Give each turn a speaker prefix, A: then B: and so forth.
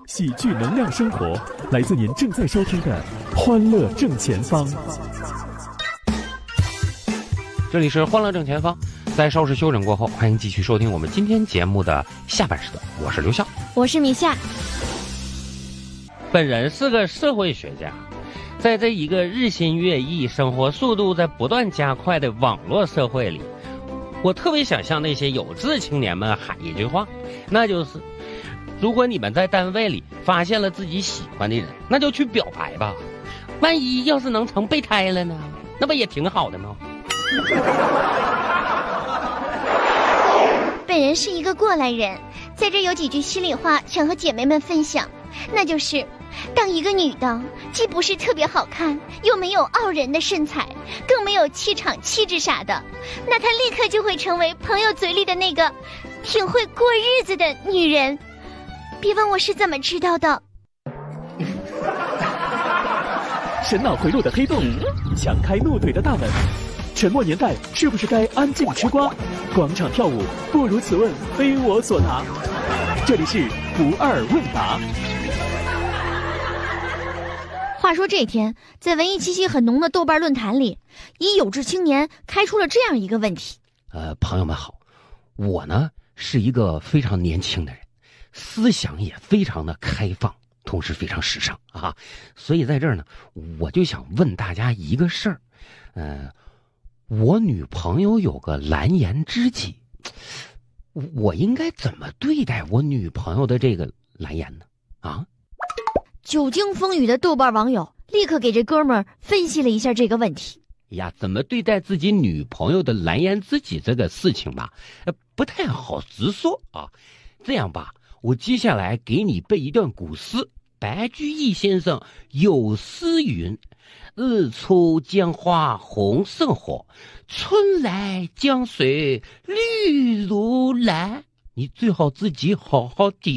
A: 喜剧能量生活，来自您正在收听的欢乐正前方。
B: 这里是欢乐正前方，在稍事休整过后，欢迎继续收听我们今天节目的下半时段。我是刘笑，
C: 我是米夏。
B: 本人是个社会学家，在这一个日新月异、生活速度在不断加快的网络社会里，我特别想向那些有志青年们喊一句话，那就是如果你们在单位里发现了自己喜欢的人，那就去表白吧，万一要是能成备胎了呢，那不也挺好的吗？
C: 本人是一个过来人，在这有几句心里话想和姐妹们分享，那就是当一个女的既不是特别好看，又没有傲人的身材，更没有气场气质啥的，那她立刻就会成为朋友嘴里的那个挺会过日子的女人。别问我是怎么知道的。
A: 神脑回路的黑洞，强开怒怼的大门，沉默年代是不是该安静吃瓜？广场跳舞不如此问非我所答。这里是不二问答。
C: 话说这天，在文艺气息很浓的豆瓣论坛里，一有志青年开出了这样一个问题。
B: 朋友们好，我呢是一个非常年轻的人，思想也非常的开放，同时非常时尚啊，所以在这儿呢，我就想问大家一个事儿，我女朋友有个蓝颜知己，我应该怎么对待我女朋友的这个蓝颜呢？啊？
C: 久经风雨的豆瓣网友立刻给这哥们儿分析了一下这个问题。
B: 呀，怎么对待自己女朋友的蓝颜知己这个事情吧，不太好直说啊。这样吧，我接下来给你背一段古诗。白居易先生有诗云：日出江花红胜火，春来江水绿如蓝。你最好自己好好地